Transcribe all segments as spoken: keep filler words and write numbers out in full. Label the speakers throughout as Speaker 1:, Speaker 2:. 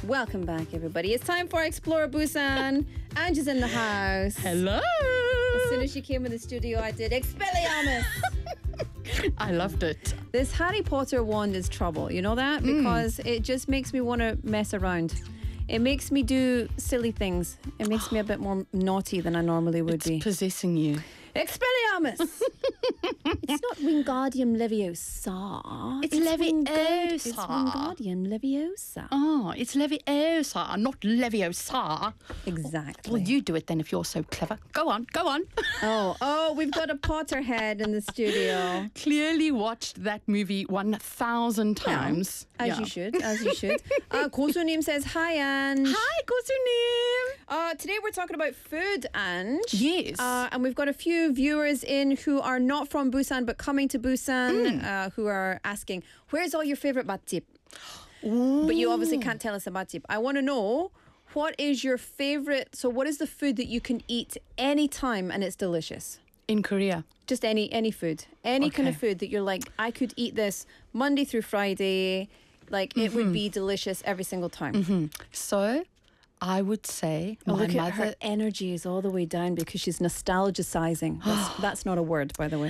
Speaker 1: Welcome back, everybody. It's time for Explore Busan. Angie's in the house.
Speaker 2: Hello.
Speaker 1: As soon as she came in the studio, I did Expelliarmus.
Speaker 2: I loved it.
Speaker 1: This Harry Potter wand is trouble. You know that? Because mm. it just makes me want to mess around. It makes me do silly things. It makes me a bit more naughty than I normally would
Speaker 2: it's
Speaker 1: be.
Speaker 2: Possessing you.
Speaker 1: Expelliarmus! It's not Wingardium Leviosa.
Speaker 2: It's, it's Leviosa.
Speaker 1: Wingard- it's Wingardium Leviosa.
Speaker 2: Oh, it's Leviosa, not Leviosa.
Speaker 1: Exactly.
Speaker 2: Well, you do it then if you're so clever. Go on, go on.
Speaker 1: Oh, oh, we've got a Potterhead in the studio.
Speaker 2: Clearly watched that movie one thousand times.
Speaker 1: Yeah, as
Speaker 2: yeah.
Speaker 1: you should, as you should. Uh, Kosunim says, hi, Ange.
Speaker 2: Hi, Kosunim.
Speaker 1: Uh, today we're talking about food, Ange.
Speaker 2: Yes.
Speaker 1: Uh, and we've got a few viewers in who are not from Busan but coming to Busan, mm. uh, who are asking, where's all your favorite matjip? But you obviously can't tell us a matjip. I want to know, what is your favorite, so what is the food that you can eat anytime and it's delicious?
Speaker 2: In Korea?
Speaker 1: Just any any food. Any
Speaker 2: okay.
Speaker 1: kind of food that you're like, I could eat this Monday through Friday. Like, mm-hmm. it would be delicious every single time.
Speaker 2: Mm-hmm. So... I would say
Speaker 1: oh,
Speaker 2: my
Speaker 1: look at
Speaker 2: mother...
Speaker 1: her energy is all the way down because she's nostalgicizing. That's, that's not a word, by the way.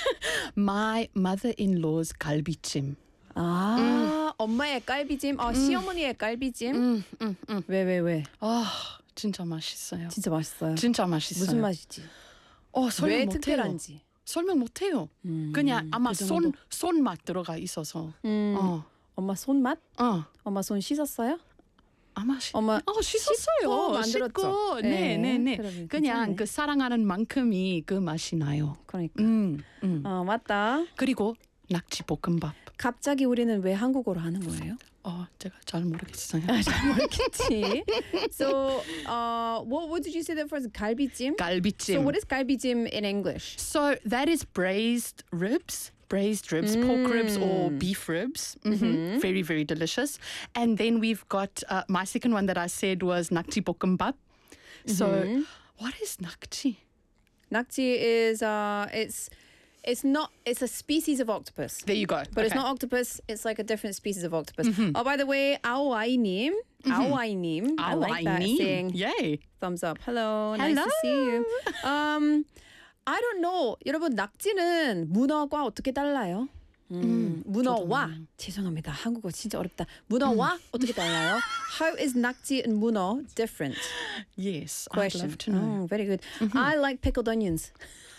Speaker 2: My mother-in-law's galbichim.
Speaker 1: 아, 음. 엄마의 갈비찜. 아, 음. 시어머니의 갈비찜.
Speaker 2: 음, 음, 음.
Speaker 1: 왜, 왜, 왜?
Speaker 2: 아, 진짜 맛있어요.
Speaker 1: 진짜 맛있어요.
Speaker 2: 진짜 맛있어요.
Speaker 1: 무슨 맛이지?
Speaker 2: 어, 설명
Speaker 1: 왜
Speaker 2: 못해요.
Speaker 1: 특별한지.
Speaker 2: 설명 못해요. 음, 그냥 아마
Speaker 1: 그
Speaker 2: 손, 손맛 들어가 있어서.
Speaker 1: 음.
Speaker 2: 어.
Speaker 1: 엄마 손맛?
Speaker 2: 어.
Speaker 1: 엄마 손 씻었어요?
Speaker 2: 아마 시,
Speaker 1: 엄마
Speaker 2: 어, 씻었어요.
Speaker 1: 만들었죠.
Speaker 2: 씻고, 네, 네, 네.
Speaker 1: 그러면
Speaker 2: 그냥
Speaker 1: 괜찮네.
Speaker 2: 그 사랑하는 만큼이 그 맛이 나요.
Speaker 1: 그러니까.
Speaker 2: 음, 음.
Speaker 1: 어, 맞다.
Speaker 2: 그리고 낙지 볶음밥.
Speaker 1: 갑자기 우리는 왜 한국어로 하는 거예요?
Speaker 2: 어, 제가 잘 모르겠어요.
Speaker 1: 아, 잘 모르겠지. So, uh, what, what did you say that first? 갈비찜?
Speaker 2: 갈비찜.
Speaker 1: So, what is 갈비찜 in English?
Speaker 2: So, that is braised ribs. Braised ribs, mm. pork ribs or beef ribs. Mm-hmm. Mm-hmm. Very, very delicious. And then we've got, uh, my second one that I said was nakji bokkeumbap. Mm-hmm. So what is nakji?
Speaker 1: Nakji is, uh, it's it's not, it's a species of octopus.
Speaker 2: There you go.
Speaker 1: But
Speaker 2: okay.
Speaker 1: it's not octopus, it's like a different species of octopus.
Speaker 2: Mm-hmm.
Speaker 1: Oh, by the way, Aoainim, mm-hmm. Aoainim, I like that saying.
Speaker 2: Yay.
Speaker 1: Thumbs up. Hello,
Speaker 2: Hello.
Speaker 1: nice to see you. Um, I don't know. 여러분, 낙지는 문어와 어떻게 달라요? 음,
Speaker 2: 음,
Speaker 1: 문어와
Speaker 2: 저도.
Speaker 1: 죄송합니다. 한국어 진짜 어렵다. 문어와 음. 어떻게 달라요? How is 낙지 and 문어 different?
Speaker 2: Yes,
Speaker 1: Question.
Speaker 2: I'd love to know.
Speaker 1: Oh, very good.
Speaker 2: Mm-hmm.
Speaker 1: I like pickled onions.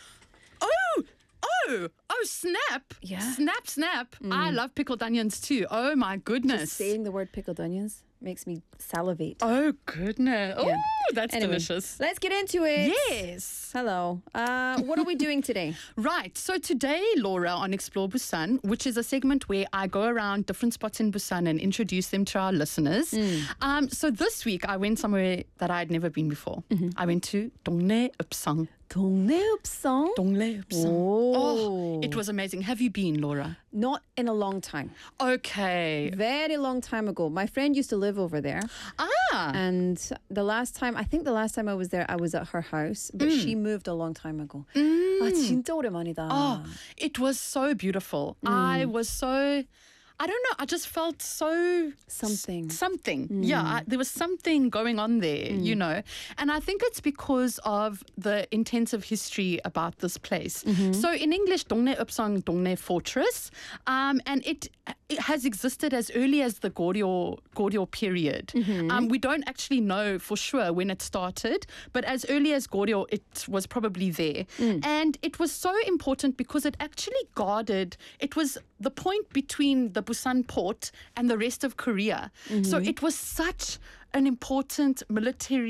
Speaker 2: Oh, oh, oh, snap.
Speaker 1: Yeah.
Speaker 2: Snap, snap.
Speaker 1: Mm.
Speaker 2: I love pickled onions too. Oh, my goodness.
Speaker 1: Just saying the word pickled onions makes me salivate.
Speaker 2: Oh, goodness. Oh,
Speaker 1: Yeah.
Speaker 2: that's
Speaker 1: Anyway,
Speaker 2: delicious.
Speaker 1: Let's get into it.
Speaker 2: Yes.
Speaker 1: Hello. Uh, what are we doing today?
Speaker 2: Right. So today, Laura, on Explore Busan, which is a segment where I go around different spots in Busan and introduce them to our listeners. Mm. Um, so this week, I went somewhere that I had never been before. Mm-hmm. I went to Dongnae Upsang.
Speaker 1: 동네읍성?
Speaker 2: Dongnae Upsang.
Speaker 1: Oh.
Speaker 2: Oh, it was amazing. Have you been, Laura?
Speaker 1: Not in a long time.
Speaker 2: Okay.
Speaker 1: Very long time ago. My friend used to live over there.
Speaker 2: Ah.
Speaker 1: And the last time, I think the last time I was there, I was at her house, but mm. she moved a long time ago.
Speaker 2: Mm.
Speaker 1: 아, 진짜 오랜만이다.
Speaker 2: Oh, it was so beautiful. Mm. I was so... I don't know. I just felt so...
Speaker 1: Something.
Speaker 2: S- something.
Speaker 1: Mm.
Speaker 2: Yeah, I, there was something going on there, mm. you know. And I think it's because of the intensive history about this place. Mm-hmm. So in English, Dongnae Upsang, Dongnae Fortress. Um, and it, it has existed as early as the Goryeo, Goryeo period. Mm-hmm. Um, we don't actually know for sure when it started, but as early as Goryeo, it was probably there. Mm. And it was so important because it actually guarded... It was the point between the Busan port and the rest of Korea. Mm-hmm. So it was such an important military